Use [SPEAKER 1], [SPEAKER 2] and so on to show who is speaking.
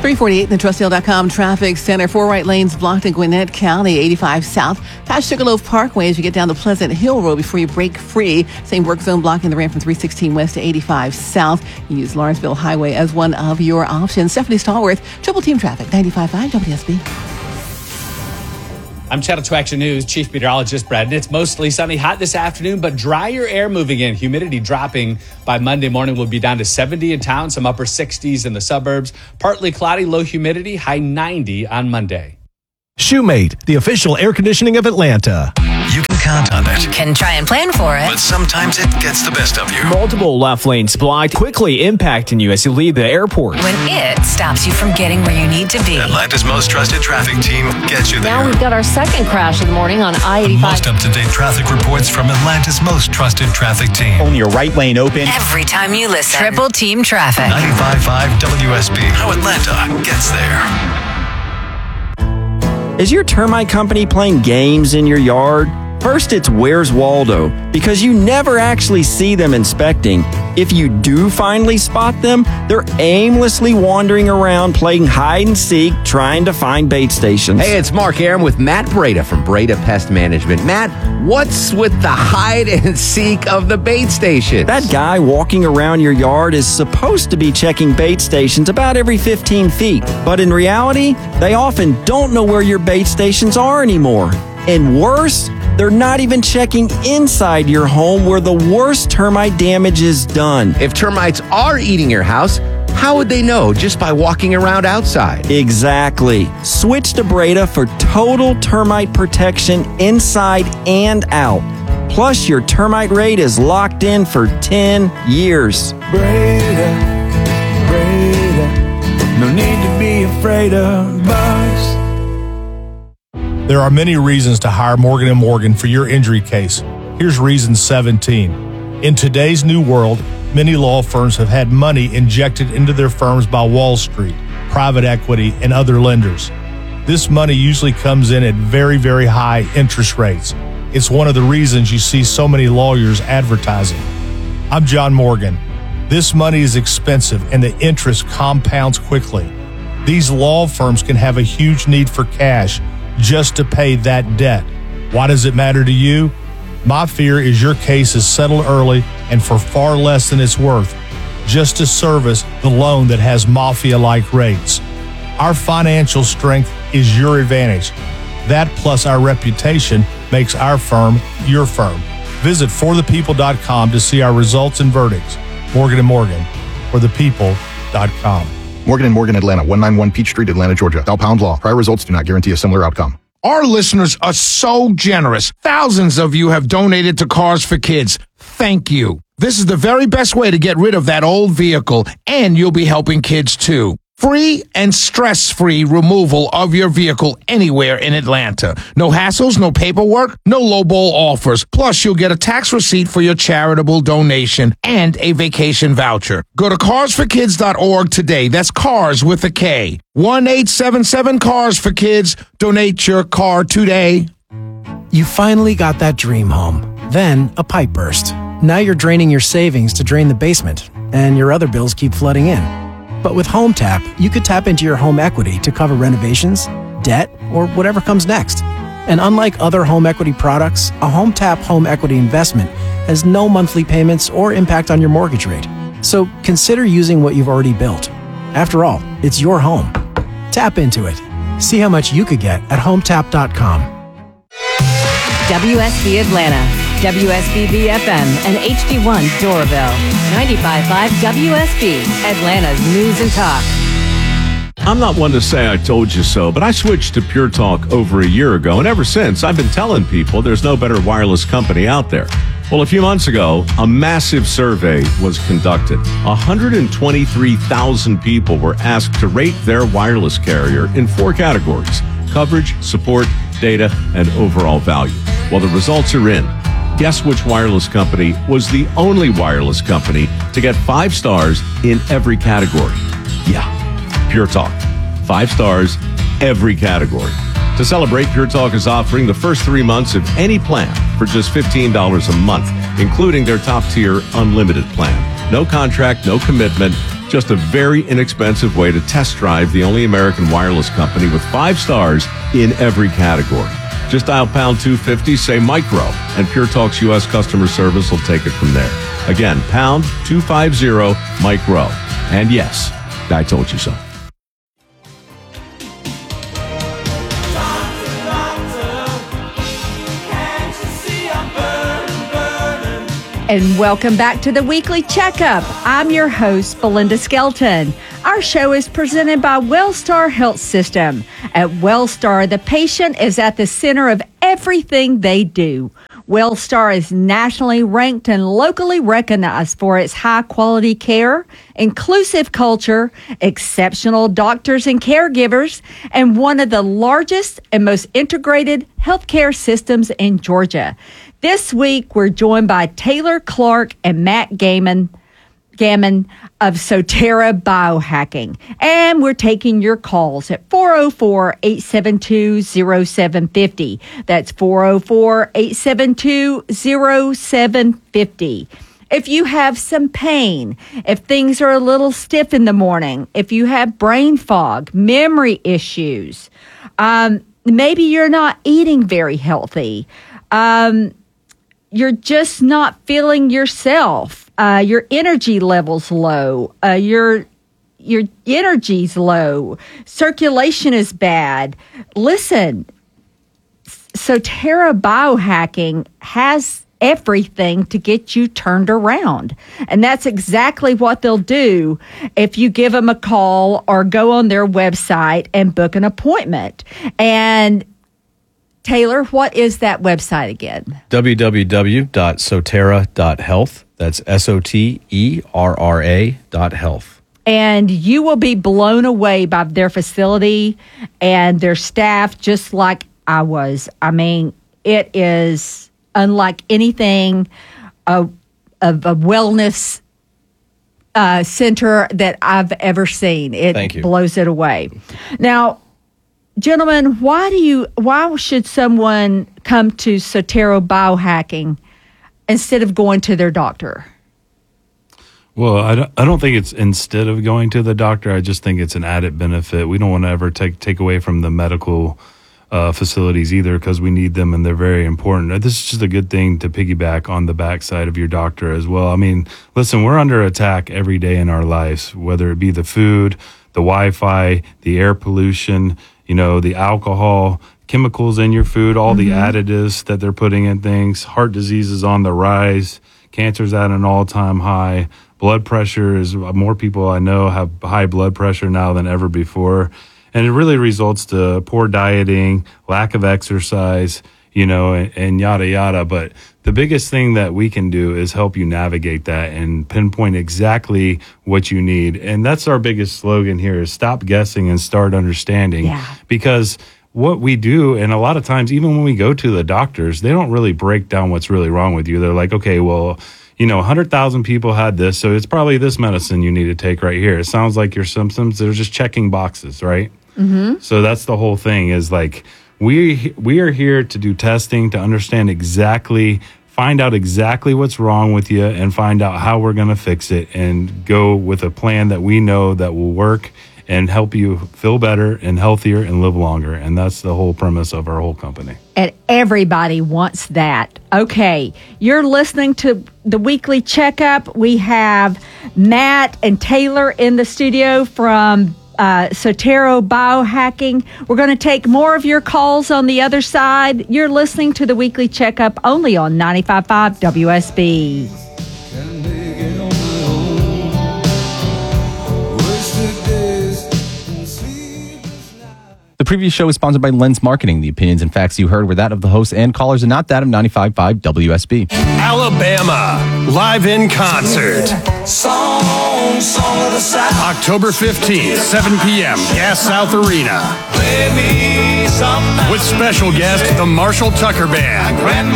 [SPEAKER 1] 348 in the TrustDale.com traffic center. 4 right lanes blocked in Gwinnett County, 85 south, past Sugarloaf Parkway as you get down the Pleasant Hill Road before you break free. Same work zone blocking the ramp from 316 west to 85 south. You use Lawrenceville Highway as one of your options. Stephanie Stallworth, Triple Team Traffic, 95.5 WSB.
[SPEAKER 2] I'm Channel 2 Action News Chief Meteorologist Brad. It's mostly sunny, hot this afternoon, but drier air moving in. Humidity dropping by Monday morning will be down to 70 in town, some upper 60s in the suburbs. Partly cloudy, low humidity, high 90 on Monday.
[SPEAKER 3] Shoemate, the official air conditioning of Atlanta.
[SPEAKER 4] You can count on it.
[SPEAKER 5] Can try and plan for it.
[SPEAKER 4] But sometimes it gets the best of you.
[SPEAKER 6] Multiple left lanes blocked, quickly impacting you as you leave the airport.
[SPEAKER 5] When it stops you from getting where you need to be.
[SPEAKER 4] Atlanta's most trusted traffic team gets you there.
[SPEAKER 7] Now we've got our second crash of the morning on I-85.
[SPEAKER 4] Most up-to-date traffic reports from Atlanta's most trusted traffic team.
[SPEAKER 8] Only your right lane open.
[SPEAKER 5] Every time you listen. Triple Team Traffic.
[SPEAKER 4] 95.5 WSB. How Atlanta gets there.
[SPEAKER 9] Is your termite company playing games in your yard? First, it's Where's Waldo, because you never actually see them inspecting. If you do finally spot them, they're aimlessly wandering around playing hide and seek, trying to find bait stations.
[SPEAKER 10] Hey, it's Mark Aram with Matt Breda from Breda Pest Management. Matt, what's with the hide and seek of the bait stations?
[SPEAKER 9] That guy walking around your yard is supposed to be checking bait stations about every 15 feet. But in reality, they often don't know where your bait stations are anymore. And worse, they're not even checking inside your home where the worst termite damage is done.
[SPEAKER 10] If termites are eating your house, how would they know just by walking around outside?
[SPEAKER 9] Exactly. Switch to Breda for total termite protection inside and out. Plus, your termite rate is locked in for 10 years.
[SPEAKER 11] Breda, no need to be afraid of bugs.
[SPEAKER 3] There are many reasons to hire Morgan & Morgan for your injury case. Here's reason 17. In today's new world, many law firms have had money injected into their firms by Wall Street, private equity, and other lenders. This money usually comes in at very, very high interest rates. It's one of the reasons you see so many lawyers advertising. I'm John Morgan. This money is expensive and the interest compounds quickly. These law firms can have a huge need for cash just to pay that debt. Why does it matter to you? My fear is your case is settled early and for far less than it's worth, just to service the loan that has mafia-like rates. Our financial strength is your advantage. That plus our reputation makes our firm your firm. Visit forthepeople.com to see our results and verdicts. Morgan & Morgan, forthepeople.com.
[SPEAKER 12] Morgan & Morgan, Atlanta, 191 Peach Street, Atlanta, Georgia. Thou pound law. Prior results do not guarantee a similar outcome.
[SPEAKER 13] Our listeners are so generous. Thousands of you have donated to Cars for Kids. Thank you. This is the very best way to get rid of that old vehicle, and you'll be helping kids too. Free and stress-free removal of your vehicle anywhere in Atlanta. No hassles, no paperwork, no lowball offers. Plus, you'll get a tax receipt for your charitable donation and a vacation voucher. Go to carsforkids.org today. That's cars with a K. 1-877-CARS-FOR-KIDS. Donate your car today.
[SPEAKER 14] You finally got that dream home. Then a pipe burst. Now you're draining your savings to drain the basement, and your other bills keep flooding in. But with HomeTap, you could tap into your home equity to cover renovations, debt, or whatever comes next. And unlike other home equity products, a HomeTap home equity investment has no monthly payments or impact on your mortgage rate. So consider using what you've already built. After all, it's your home. Tap into it. See how much you could get at HomeTap.com.
[SPEAKER 7] WSB Atlanta, WSB FM, and HD1 Doraville. 95.5 WSB, Atlanta's News and Talk.
[SPEAKER 15] I'm not one to say I told you so, but I switched to Pure Talk over a year ago, and ever since, I've been telling people there's no better wireless company out there. Well, a few months ago, a massive survey was conducted. 123,000 people were asked to rate their wireless carrier in 4 categories: coverage, support, data, and overall value. Well, the results are in. Guess which wireless company was the only wireless company to get 5 stars in every category? Yeah, Pure Talk. 5 stars, every category. To celebrate, Pure Talk is offering the first 3 months of any plan for just $15 a month, including their top-tier unlimited plan. No contract, no commitment, Just a very inexpensive way to test drive the only American wireless company with 5 stars in every category. Just dial pound 250, say micro, and Pure Talk's U.S. customer service will take it from there. Again, pound 250 micro. And yes, I told you so.
[SPEAKER 8] And welcome back to the Weekly Checkup. I'm your host, Belinda Skelton. Our show is presented by Wellstar Health System. At Wellstar, the patient is at the center of everything they do. Wellstar is nationally ranked and locally recognized for its high-quality care, inclusive culture, exceptional doctors and caregivers, and one of the largest and most integrated healthcare systems in Georgia. This week, we're joined by Taylor Clark and Matt Gammon of Sotera Biohacking. And we're taking your calls at 404-872-0750. That's 404-872-0750. If you have some pain, if things are a little stiff in the morning, if you have brain fog, memory issues, maybe you're not eating very healthy, you're just not feeling yourself. Your energy level's low. Your energy's low. Circulation is bad. Listen, Sotera Biohacking has everything to get you turned around. And that's exactly what they'll do if you give them a call or go on their website and book an appointment. And Taylor, what is that website again?
[SPEAKER 16] www.sotera.health. That's SOTERRA.health.
[SPEAKER 8] And you will be blown away by their facility and their staff, just like I was. I mean, it is unlike anything of a wellness center that I've ever seen. It blows it away. Now, gentlemen, why should someone come to Sotera Biohacking instead of going to their doctor?
[SPEAKER 17] Well, I don't think it's instead of going to the doctor. I just think it's an added benefit. We don't want to ever take away from the medical facilities either, because we need them and they're very important. This is just a good thing to piggyback on the backside of your doctor as well. I mean, listen, we're under attack every day in our lives, whether it be the food, the Wi-Fi, the air pollution, the alcohol, chemicals in your food, all the additives that they're putting in things. Heart disease is on the rise. Cancer's at an all-time high. Blood pressure is, more people I know have high blood pressure now than ever before. And it really results to poor dieting, lack of exercise, and yada, yada. But the biggest thing that we can do is help you navigate that and pinpoint exactly what you need. And that's our biggest slogan here is stop guessing and start understanding. Yeah. Because what we do, and a lot of times, even when we go to the doctors, they don't really break down what's really wrong with you. They're like, okay, well, 100,000 people had this, so it's probably this medicine you need to take right here. It sounds like your symptoms. They're just checking boxes, right? Mm-hmm. So that's the whole thing is like, we are here to do testing, to understand exactly, find out exactly what's wrong with you and find out how we're going to fix it and go with a plan that we know that will work and help you feel better and healthier and live longer. And that's the whole premise of our whole company.
[SPEAKER 8] And everybody wants that. Okay, you're listening to the Weekly Checkup. We have Matt and Taylor in the studio from Sotera Biohacking. We're going to take more of your calls on the other side. You're listening to the Weekly Checkup only on 95.5 WSB.
[SPEAKER 16] The previous show was sponsored by Lens Marketing. The opinions and facts you heard were that of the hosts and callers and not that of 95.5 WSB.
[SPEAKER 18] Alabama, live in concert. October 15th, 7 p.m., Gas South Arena. With special guest, the Marshall Tucker Band.